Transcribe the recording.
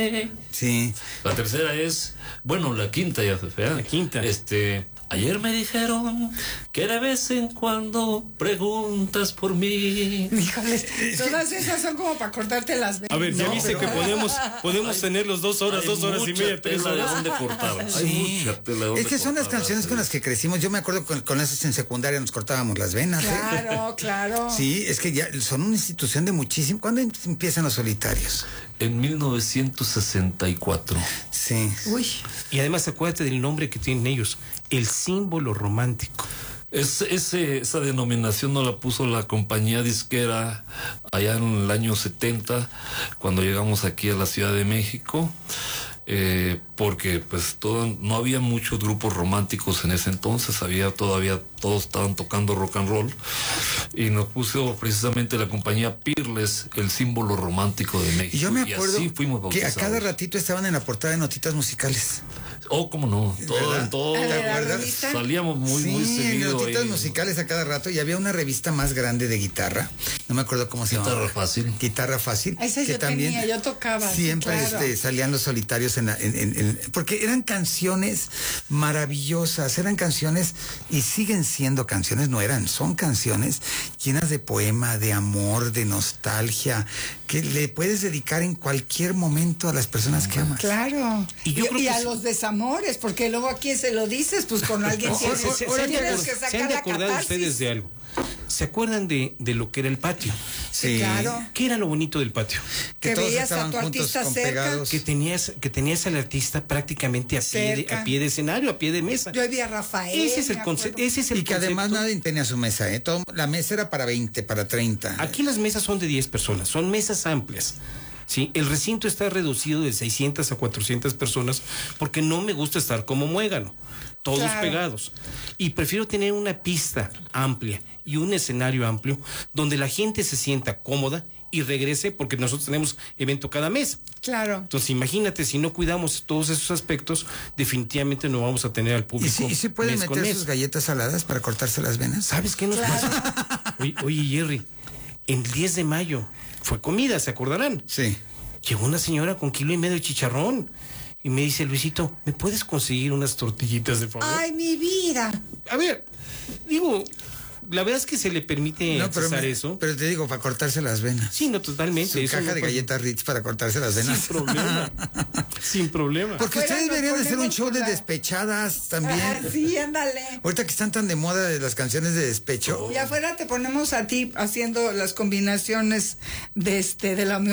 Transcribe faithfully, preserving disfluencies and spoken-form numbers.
Sí. La tercera es, bueno, la quinta ya fue fea. La quinta. Este, ayer me dijeron que de vez en cuando preguntas por mí. Híjoles, todas esas son como para cortarte las venas. A ver, ya No, viste pero- que podemos, podemos tener los dos horas, Hay dos horas y mucha media, tres tela de horas. dónde cortar. Hay Sí. mucha tela de dónde Es que son las cortar, canciones con sí. las que crecimos. Yo me acuerdo con, con esas en secundaria nos cortábamos las venas. ¿eh? Claro, claro. Sí, es que ya son una institución de muchísimo. ¿Cuándo empiezan los solitarios? En mil novecientos sesenta y cuatro. Sí. Uy. Y además acuérdate del nombre que tienen ellos, el símbolo romántico. Es, ese, esa denominación no la puso la compañía disquera allá en el año setenta, cuando llegamos aquí a la Ciudad de México, eh, porque pues todo, no había muchos grupos románticos en ese entonces, había todavía, todos estaban tocando rock and roll, y nos puso precisamente la compañía Peerless, el símbolo romántico de México. Y yo me Y acuerdo así fuimos que a bautizados. cada ratito estaban en la portada de notitas musicales. Oh, cómo no, todo, ¿Verdad? todo, ¿De la ¿te acuerdas? revista? salíamos muy, sí, muy seguido. notitas ahí. musicales a cada rato. Y había una revista más grande de guitarra. No me acuerdo cómo se Guitarra llamaba. Fácil. Guitarra Fácil. Esa yo tenía, yo tocaba, sí, Siempre claro. este, salían los solitarios en, la- en- en- en- porque eran canciones maravillosas, eran canciones y siguen siendo canciones, no eran, son canciones llenas de poema, de amor, de nostalgia, que le puedes dedicar en cualquier momento a las personas que amas. Claro. Y Y, yo creo y que a sí. los desamores, porque luego a quién se lo dices, pues con alguien Se, tienes, se- se- se han de tienes acor- que se han sacar de la acordar catarsis. ustedes de algo. ¿Se acuerdan de, de lo que era el patio? Sí, claro. ¿Qué era lo bonito del patio? Que todos veías a estaban tu juntos artista con cerca. pegados. Que tenías, que tenías al artista prácticamente a pie, de, Cerca. a pie de escenario, a pie de mesa. Yo vi a Rafael. Ese es el me concepto. acuerdo. Ese es el Y que concepto. además nadie tenía su mesa, ¿eh? Todo- la mesa era para veinte, para treinta. Aquí las mesas son de diez personas, son mesas amplias. ¿Sí? El recinto está reducido de seiscientas a cuatrocientas personas porque no me gusta estar como muégano, todos Claro. pegados. Y prefiero tener una pista amplia y un escenario amplio donde la gente se sienta cómoda y regrese, porque nosotros tenemos evento cada mes. Claro. Entonces imagínate, si no cuidamos todos esos aspectos, definitivamente no vamos a tener al ¿Y público si, y si pueden mes con meter mes. sus galletas saladas para cortarse las venas? ¿Sabes qué nos pasa? Oye, oye, Jerry, el diez de mayo fue comida, ¿se acordarán? Sí. Llegó una señora con kilo y medio de chicharrón y me dice, Luisito, ¿me puedes conseguir unas tortillitas de favor? Ay, mi vida. A ver, digo, la verdad es que se le permite No, pero, accesar me- eso. pero te digo, para cortarse las venas. Sí, no, totalmente. Su eso caja no de pasa. galletas Ritz para cortarse las venas. Sin problema. Sin problema. Porque Afuera ustedes nos deberían de hacer un ponemos show con de la- despechadas también. Ah, sí, ándale. Ahorita que están tan de moda de las canciones de despecho. Y afuera te ponemos a ti haciendo las combinaciones de este de la